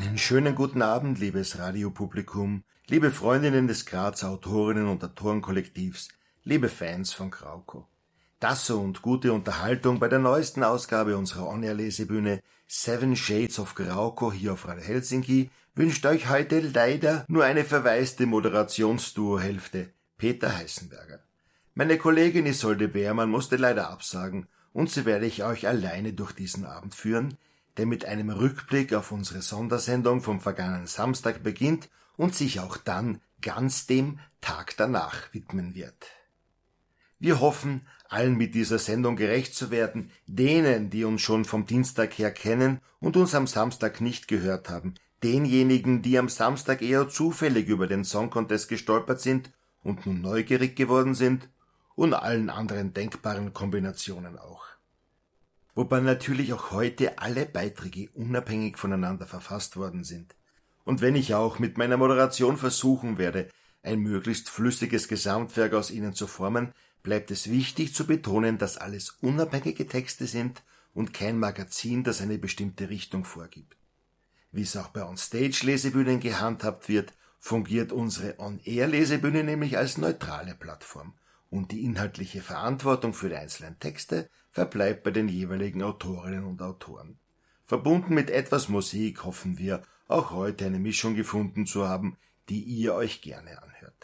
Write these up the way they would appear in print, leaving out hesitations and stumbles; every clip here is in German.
Einen schönen guten Abend, liebes Radiopublikum, liebe Freundinnen des Grazer Autorinnen- und Autorenkollektivs, liebe Fans von Krauko. Das und gute Unterhaltung bei der neuesten Ausgabe unserer On-Air-Lesebühne Seven Shades of Krauko hier auf Radio Helsinki wünscht euch heute leider nur eine verwaiste Moderationsduo-Hälfte, Peter Heißenberger. Meine Kollegin Isolde Beermann musste leider absagen und so werde ich euch alleine durch diesen Abend führen, der mit einem Rückblick auf unsere Sondersendung vom vergangenen Samstag beginnt und sich auch dann ganz dem Tag danach widmen wird. Wir hoffen, allen mit dieser Sendung gerecht zu werden, denen, die uns schon vom Dienstag her kennen und uns am Samstag nicht gehört haben, denjenigen, die am Samstag eher zufällig über den Song Contest gestolpert sind und nun neugierig geworden sind, und allen anderen denkbaren Kombinationen auch. Wobei natürlich auch heute alle Beiträge unabhängig voneinander verfasst worden sind. Und wenn ich auch mit meiner Moderation versuchen werde, ein möglichst flüssiges Gesamtwerk aus ihnen zu formen, bleibt es wichtig zu betonen, dass alles unabhängige Texte sind und kein Magazin, das eine bestimmte Richtung vorgibt. Wie es auch bei On-Stage-Lesebühnen gehandhabt wird, fungiert unsere On-Air-Lesebühne nämlich als neutrale Plattform und die inhaltliche Verantwortung für die einzelnen Texte verbleibt bei den jeweiligen Autorinnen und Autoren. Verbunden mit etwas Musik hoffen wir, auch heute eine Mischung gefunden zu haben, die ihr euch gerne anhört.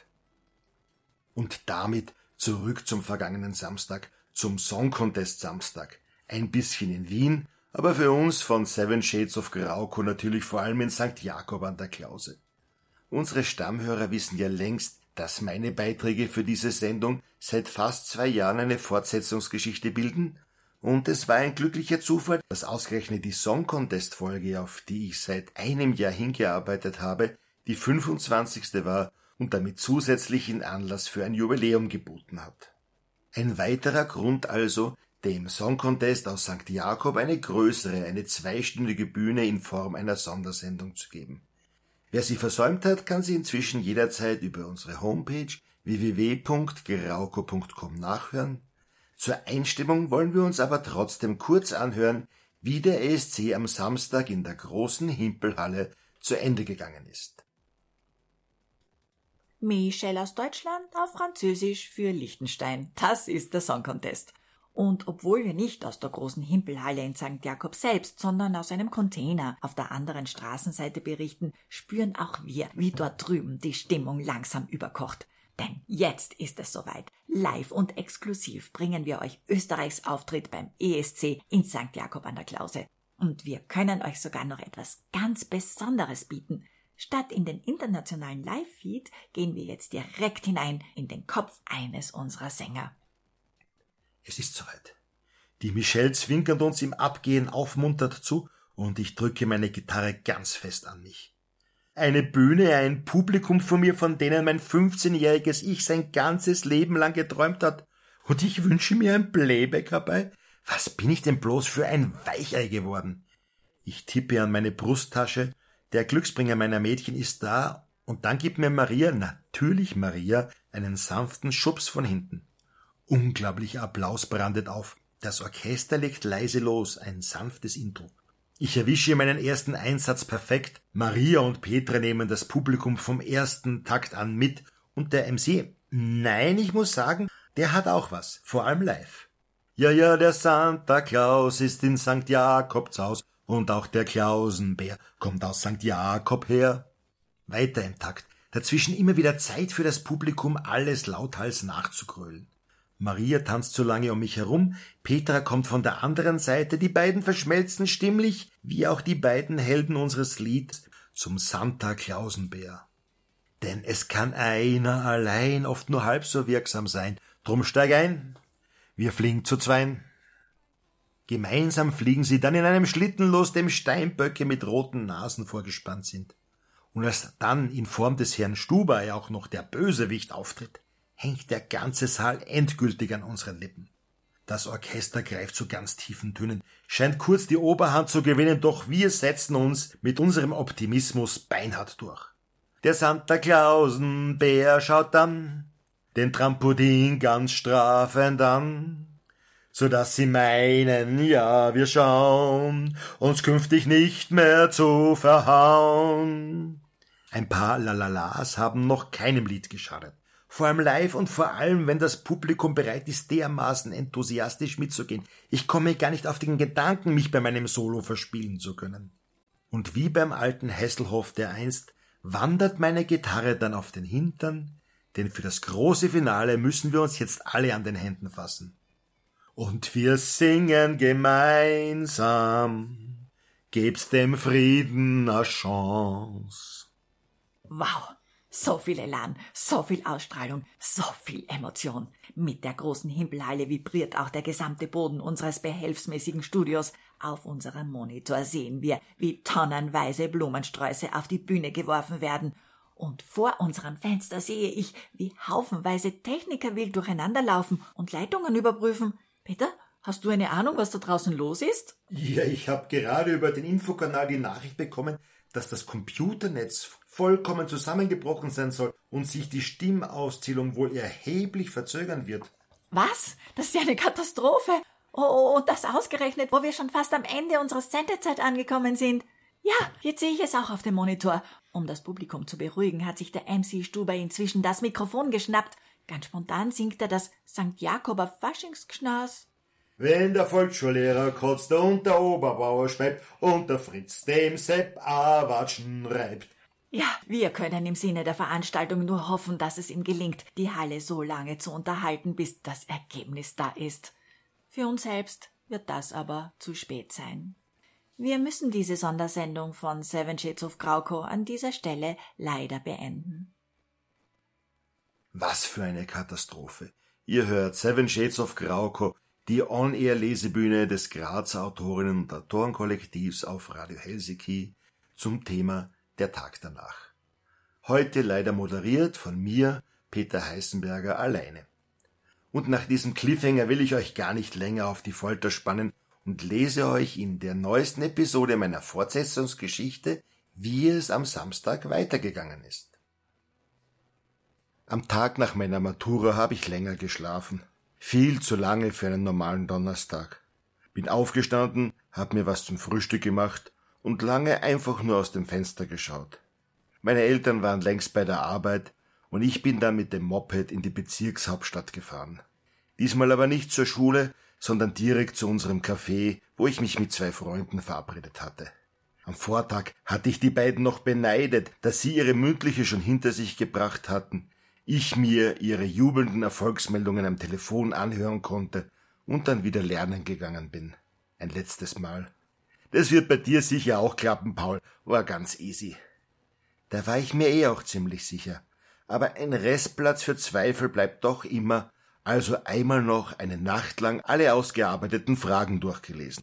Und damit zurück zum vergangenen Samstag, zum Song Contest Samstag. Ein bisschen in Wien, aber für uns von Seven Shades of Krauko natürlich vor allem in St. Jakob an der Klause. Unsere Stammhörer wissen ja längst, dass meine Beiträge für diese Sendung seit fast 2 Jahren eine Fortsetzungsgeschichte bilden, und es war ein glücklicher Zufall, dass ausgerechnet die Song Contest Folge, auf die ich seit einem Jahr hingearbeitet habe, die 25. war und damit zusätzlichen Anlass für ein Jubiläum geboten hat. Ein weiterer Grund also, dem Song Contest aus St. Jakob eine größere, eine 2-stündige Bühne in Form einer Sondersendung zu geben. Wer sie versäumt hat, kann sie inzwischen jederzeit über unsere Homepage www.krauko.com nachhören. Zur Einstimmung wollen wir uns aber trotzdem kurz anhören, wie der ESC am Samstag in der großen Himpelhalle zu Ende gegangen ist. Michelle aus Deutschland auf Französisch für Liechtenstein. Das ist der Song Contest. Und obwohl wir nicht aus der großen Himpelhalle in St. Jakob selbst, sondern aus einem Container auf der anderen Straßenseite berichten, spüren auch wir, wie dort drüben die Stimmung langsam überkocht. Denn jetzt ist es soweit. Live und exklusiv bringen wir euch Österreichs Auftritt beim ESC in St. Jakob an der Klause. Und wir können euch sogar noch etwas ganz Besonderes bieten. Statt in den internationalen Live-Feed gehen wir jetzt direkt hinein in den Kopf eines unserer Sänger. Es ist soweit. Die Michelle zwinkert uns im Abgehen aufmunternd zu und ich drücke meine Gitarre ganz fest an mich. Eine Bühne, ein Publikum vor mir, von denen mein 15-jähriges Ich sein ganzes Leben lang geträumt hat. Und ich wünsche mir ein Playback herbei. Was bin ich denn bloß für ein Weichei geworden? Ich tippe an meine Brusttasche. Der Glücksbringer meiner Mädchen ist da. Und dann gibt mir Maria, natürlich Maria, einen sanften Schubs von hinten. Unglaublicher Applaus brandet auf. Das Orchester legt leise los, ein sanftes Intro. Ich erwische meinen ersten Einsatz perfekt. Maria und Petra nehmen das Publikum vom ersten Takt an mit. Und der MC, nein, ich muss sagen, der hat auch was, vor allem live. Ja, der Santa Claus ist in St. Jakobs Haus und auch der Klausenbär kommt aus St. Jakob her. Weiter im Takt, dazwischen immer wieder Zeit für das Publikum, alles lauthals nachzugrölen. Maria tanzt so lange um mich herum, Petra kommt von der anderen Seite, die beiden verschmelzen stimmlich, wie auch die beiden Helden unseres Lieds, zum Santa Klausenbär. Denn es kann einer allein oft nur halb so wirksam sein, drum steig ein, wir fliegen zu zweien. Gemeinsam fliegen sie dann in einem Schlitten los, dem Steinböcke mit roten Nasen vorgespannt sind. Und als dann in Form des Herrn Stuber auch noch der Bösewicht auftritt, hängt der ganze Saal endgültig an unseren Lippen. Das Orchester greift zu ganz tiefen Tönen, scheint kurz die Oberhand zu gewinnen, doch wir setzen uns mit unserem Optimismus beinhart durch. Der Santa Klausenbär schaut dann den Trampolin ganz strafend an. so dass sie meinen, ja, wir schauen, uns künftig nicht mehr zu verhauen. Ein paar Lalalas haben noch keinem Lied geschadet. Vor allem live und vor allem, wenn das Publikum bereit ist, dermaßen enthusiastisch mitzugehen. Ich komme gar nicht auf den Gedanken, mich bei meinem Solo verspielen zu können. Und wie beim alten Hasselhoff dereinst, wandert meine Gitarre dann auf den Hintern, denn für das große Finale müssen wir uns jetzt alle an den Händen fassen. Und wir singen gemeinsam, geb's dem Frieden a Chance. Wow, so viel Elan, so viel Ausstrahlung, so viel Emotion. Mit der großen Himpelhalle vibriert auch der gesamte Boden unseres behelfsmäßigen Studios. Auf unserem Monitor sehen wir, wie tonnenweise Blumensträuße auf die Bühne geworfen werden. Und vor unserem Fenster sehe ich, wie haufenweise Techniker wild durcheinanderlaufen und Leitungen überprüfen. Peter, hast du eine Ahnung, was da draußen los ist? Ja, ich habe gerade über den Infokanal die Nachricht bekommen, dass das Computernetz vollkommen zusammengebrochen sein soll und sich die Stimmauszählung wohl erheblich verzögern wird. Was? Das ist ja eine Katastrophe. Oh, und das ausgerechnet, wo wir schon fast am Ende unserer Sendezeit angekommen sind. Ja, jetzt sehe ich es auch auf dem Monitor. Um das Publikum zu beruhigen, hat sich der MC Stuber inzwischen das Mikrofon geschnappt. Ganz spontan singt er das St. Jakober Faschingsgschnas. Wenn der Volksschullehrer kotzt und der Oberbauer schreibt und der Fritz dem Sepp a Watschen reibt. Ja, wir können im Sinne der Veranstaltung nur hoffen, dass es ihm gelingt, die Halle so lange zu unterhalten, bis das Ergebnis da ist. Für uns selbst wird das aber zu spät sein. Wir müssen diese Sondersendung von Seven Shades of Grauko an dieser Stelle leider beenden. Was für eine Katastrophe. Ihr hört Seven Shades of Grauko, die On-Air-Lesebühne des Grazer Autorinnen- und Autorenkollektivs auf Radio Helsinki zum Thema Der Tag danach. Heute leider moderiert von mir, Peter Heißenberger, alleine. Und nach diesem Cliffhanger will ich euch gar nicht länger auf die Folter spannen und lese euch in der neuesten Episode meiner Fortsetzungsgeschichte, wie es am Samstag weitergegangen ist. Am Tag nach meiner Matura habe ich länger geschlafen. Viel zu lange für einen normalen Donnerstag. Bin aufgestanden, hab mir was zum Frühstück gemacht und lange einfach nur aus dem Fenster geschaut. Meine Eltern waren längst bei der Arbeit und ich bin dann mit dem Moped in die Bezirkshauptstadt gefahren. Diesmal aber nicht zur Schule, sondern direkt zu unserem Café, wo ich mich mit 2 Freunden verabredet hatte. Am Vortag hatte ich die beiden noch beneidet, dass sie ihre mündliche schon hinter sich gebracht hatten, ich mir ihre jubelnden Erfolgsmeldungen am Telefon anhören konnte und dann wieder lernen gegangen bin. Ein letztes Mal. Das wird bei dir sicher auch klappen, Paul, war ganz easy. Da war ich mir auch ziemlich sicher. Aber ein Restplatz für Zweifel bleibt doch immer, also einmal noch eine Nacht lang alle ausgearbeiteten Fragen durchgelesen.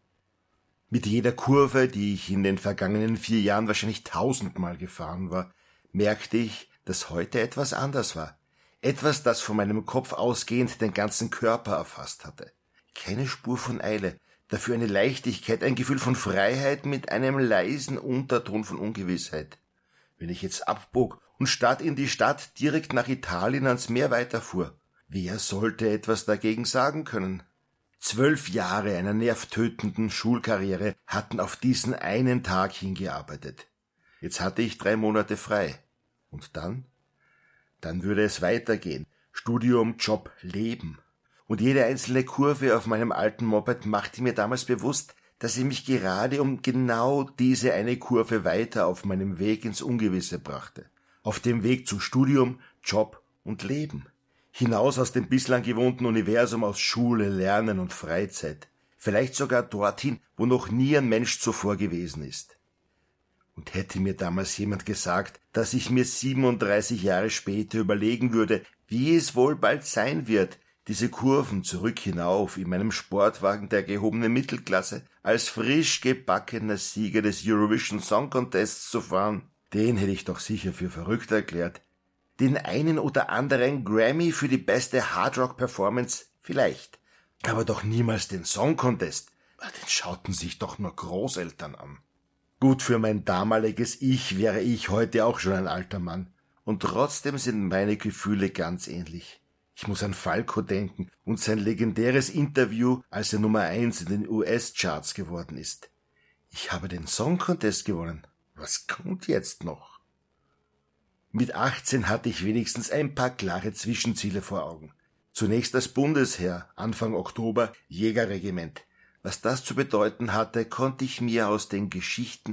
Mit jeder Kurve, die ich in den vergangenen 4 Jahren wahrscheinlich 1000-mal gefahren war, merkte ich, dass heute etwas anders war. Etwas, das von meinem Kopf ausgehend den ganzen Körper erfasst hatte. Keine Spur von Eile, dafür eine Leichtigkeit, ein Gefühl von Freiheit mit einem leisen Unterton von Ungewissheit. Wenn ich jetzt abbog und statt in die Stadt direkt nach Italien ans Meer weiterfuhr, wer sollte etwas dagegen sagen können? 12 Jahre einer nervtötenden Schulkarriere hatten auf diesen einen Tag hingearbeitet. Jetzt hatte ich 3 Monate frei. Und dann? Dann würde es weitergehen. Studium, Job, Leben. Und jede einzelne Kurve auf meinem alten Moped machte mir damals bewusst, dass ich mich gerade um genau diese eine Kurve weiter auf meinem Weg ins Ungewisse brachte. Auf dem Weg zu Studium, Job und Leben. Hinaus aus dem bislang gewohnten Universum aus Schule, Lernen und Freizeit. Vielleicht sogar dorthin, wo noch nie ein Mensch zuvor gewesen ist. Und hätte mir damals jemand gesagt, dass ich mir 37 Jahre später überlegen würde, wie es wohl bald sein wird, diese Kurven zurück hinauf in meinem Sportwagen der gehobenen Mittelklasse als frisch gebackener Sieger des Eurovision Song Contests zu fahren, den hätte ich doch sicher für verrückt erklärt. Den einen oder anderen Grammy für die beste Hardrock-Performance vielleicht, aber doch niemals den Song Contest. Den schauten sich doch nur Großeltern an. Gut, für mein damaliges Ich wäre ich heute auch schon ein alter Mann. Und trotzdem sind meine Gefühle ganz ähnlich. Ich muss an Falco denken und sein legendäres Interview, als er Nummer 1 in den US-Charts geworden ist. Ich habe den Song Contest gewonnen. Was kommt jetzt noch? Mit 18 hatte ich wenigstens ein paar klare Zwischenziele vor Augen. Zunächst als Bundesheer, Anfang Oktober, Jägerregiment. Was das zu bedeuten hatte, konnte ich mir aus den Geschichten